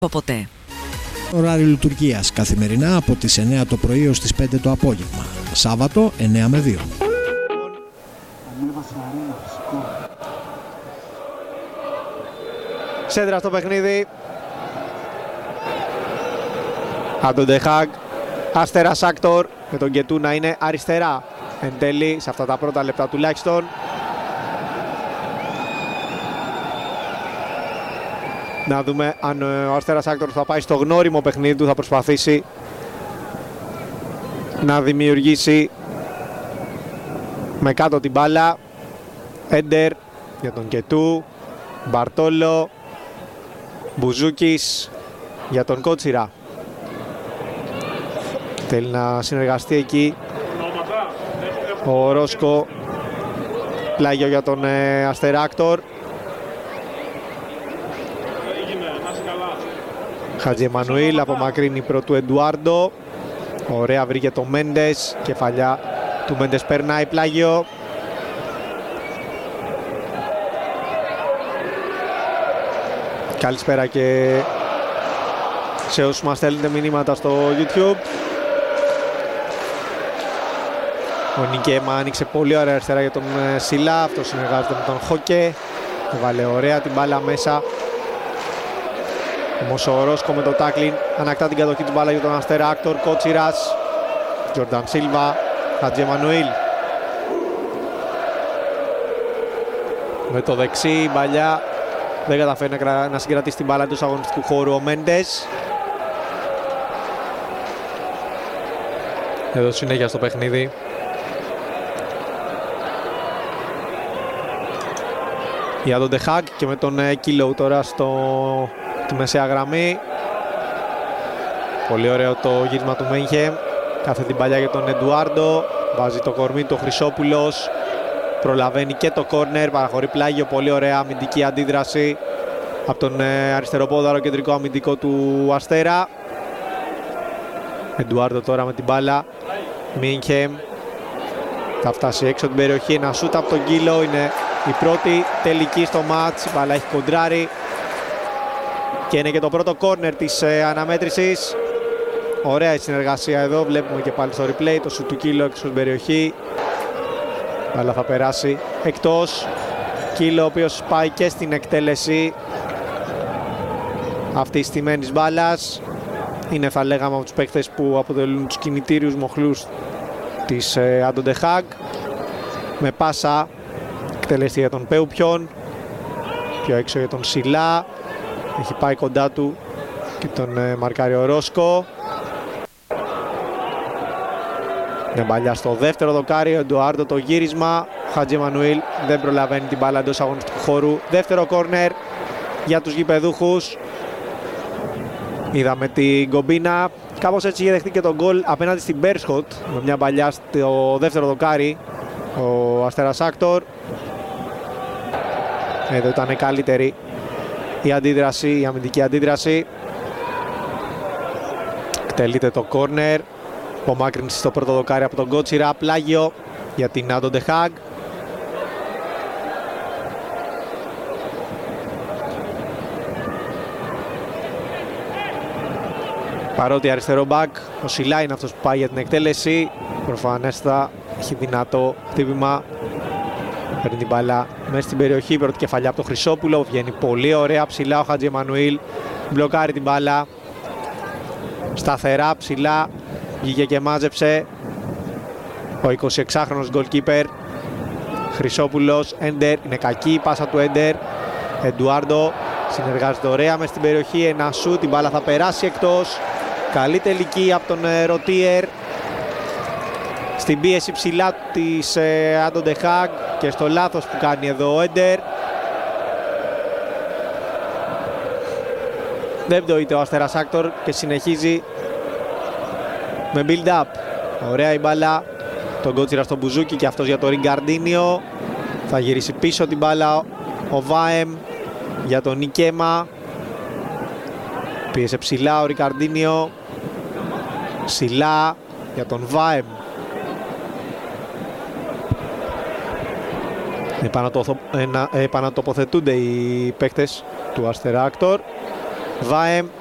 ποτέ. Ωράριο λειτουργίας καθημερινά από τις 9 το πρωί ως τις 5 το απόγευμα. Σάββατο 9 με 2. Σέντρα στο παιχνίδι. Αντοντεχάγ, Αστέρας Άκτορ, με τον Γκετού να είναι αριστερά εν τέλει σε αυτά τα πρώτα λεπτά τουλάχιστον. Να δούμε αν ο Αστέρας Άκτορ θα πάει στο γνώριμο παιχνίδι του, θα προσπαθήσει να δημιουργήσει με κάτω την μπάλα. Έντερ για τον Γκετού, Μπαρτόλο, Μπουζούκης για τον Κότσιρα. Θέλει να συνεργαστεί εκεί ο Ρόσκο. Πλάγιο για τον Αστέρα Άκτορ. Χατζη Εμμανουήλ απομακρύνει πρωτού Εντουάρντο. Ωραία, βρήκε το Μέντες. Κεφαλιά του Μέντες περνάει πλάγιο. Καλησπέρα και σε όσους μας στέλνετε μηνύματα στο YouTube. Ο Νικέμα άνοιξε πολύ ωραία αριστερά για τον Σιλά. Αυτό συνεργάζεται με τον Χόκε. Έβαλε ωραία την μπάλα μέσα. Όμως ο Ρόσκο με το τάκλιν ανακτά την κατοχή του μπάλα για τον Αστέρα Άκτορ. Κότσιρας, Τζορνταν Σίλβα, Χατζη Εμμανουήλ. Με το δεξί μπαλιά δεν καταφέρει να συγκρατήσει την μπάλα εντός αγωνιστικού χώρου ο Μέντες. Εδώ συνέχεια στο παιχνίδι. Για τον Ντεχάκ και με τον Κίλο τώρα στη μεσαία γραμμή. Πολύ ωραίο το γύρισμα του Μένχεμ. Κάθε την παλιά για τον Εντουάρντο. Βάζει το κορμί του Χρυσόπουλος. Προλαβαίνει και το κόρνερ. Παραχωρεί πλάγιο. Πολύ ωραία αμυντική αντίδραση από τον αριστεροπόδαρο κεντρικό αμυντικό του Αστέρα. Εντουάρντο τώρα με την μπάλα. Μένχεμ θα φτάσει έξω την περιοχή. Ένα σούτ από τον Κίλο. Είναι η πρώτη τελική στο μάτς. Η μπάλα έχει κοντράρει. Και είναι και το πρώτο κόρνερ της αναμέτρησης. Ωραία η συνεργασία εδώ. Βλέπουμε και πάλι στο replay το σουτ του Κίλο έξω στην περιοχή. Αλλά θα περάσει εκτός. Κίλο ο οποίος πάει και στην εκτέλεση αυτής της στημένης μπάλας. Είναι, θα λέγαμε, από τους παίκτες που αποτελούν τους κινητήριους μοχλούς της Αντοντεχάγ. Με πάσα εκτελέστη για τον Πέουπιον. Πιο έξω για τον Σιλά. Έχει πάει κοντά του και τον μαρκάρει ο Ρόσκο. Με μπαλιά στο δεύτερο δοκάρι, ο Εντουάρντο το γύρισμα. Χατζη Εμμανουήλ δεν προλαβαίνει την μπάλα εντός αγωνιστικού χώρου. Δεύτερο κόρνερ για τους γηπεδούχους. Είδαμε την κομπίνα. Κάπως έτσι είχε δεχτεί και τον γκολ απέναντι στην Μπέρσχοτ. Με μια μπαλιά στο δεύτερο δοκάρι ο Αστέρας Άκτορ. Εδώ ήταν καλύτερη η αντίδραση, η αμυντική αντίδραση. Εκτελείται το κόρνερ. Απομάκρυνση στο πρώτο δοκάρι από τον Κότσιρα. Πλάγιο για την Αντοντεχάγ. Παρότι αριστερό μπακ, ο Σιλά είναι αυτός που πάει για την εκτέλεση. Προφανέστα έχει δυνατό χτύπημα. Παίρνει την μπάλα μέσα στην περιοχή. Πρώτη κεφαλιά από τον Χρυσόπουλο. Βγαίνει πολύ ωραία ψηλά ο Χατζη Εμμανουήλ. Μπλοκάρει την μπάλα. Σταθερά ψηλά. Βγήκε και μάζεψε ο 26χρονος goalkeeper Χρυσόπουλος. Έντερ, είναι κακή η πάσα του Έντερ. Εντουάρντο συνεργάζεται ωραία μες στην περιοχή. Ένα σουτ, την μπάλα θα περάσει εκτός. Καλή τελική από τον Ρωτίερ. Στην πίεση ψηλά της Αντοντεχάγ και στο λάθος που κάνει εδώ ο Έντερ. Δεν πτωείται ο Αστέρας Άκτορ και συνεχίζει με build-up. Ωραία η μπάλα. Τον Κότσιρα στον Μπουζούκι και αυτός για το Ριγκαρντίνιο. Θα γυρίσει πίσω την μπάλα ο Βάεμ για τον Νικέμα. Πίεσε ψηλά ο Ριγκαρντίνιο. Ψηλά για τον Βάεμ. Επανατοποθετούνται οι παίκτες του Αστέρα Άκτορ. Βάεμ